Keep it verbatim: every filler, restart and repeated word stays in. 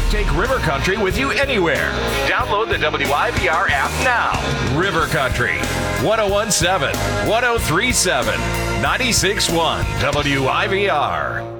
Take River Country with you anywhere. Download the W I V R app now. River Country, one oh one seven, one oh three seven, ninety-six point one W I V R.